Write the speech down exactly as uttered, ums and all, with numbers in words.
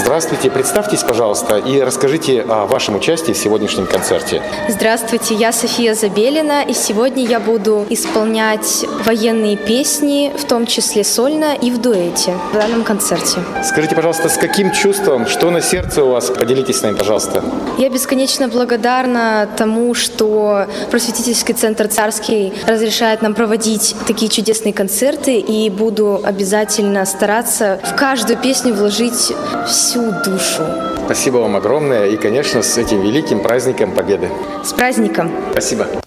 Здравствуйте, представьтесь, пожалуйста, и расскажите о вашем участии в сегодняшнем концерте. Здравствуйте, я София Забелина, и сегодня я буду исполнять военные песни, в том числе сольно и в дуэте в данном концерте. Скажите, пожалуйста, с каким чувством, что на сердце у вас? Поделитесь с нами, пожалуйста. Я бесконечно благодарна тому, что Просветительский центр «Царский» разрешает нам проводить такие чудесные концерты, и буду обязательно стараться в каждую песню вложить всю душу. Спасибо вам огромное и, конечно, с этим великим праздником Победы. С праздником! Спасибо.